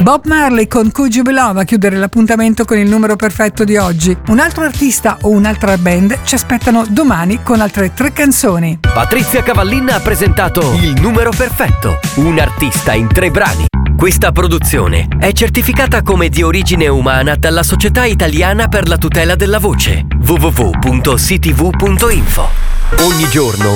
Bob Marley con Could You Be Love a chiudere l'appuntamento con il numero perfetto di oggi. Un altro artista o un'altra band ci aspettano domani con altre 3 canzoni. Patrizia Cavallin ha presentato Il numero perfetto, un artista in 3 brani. Questa produzione è certificata come di origine umana dalla Società Italiana per la tutela della voce, www.ctv.info. Ogni giorno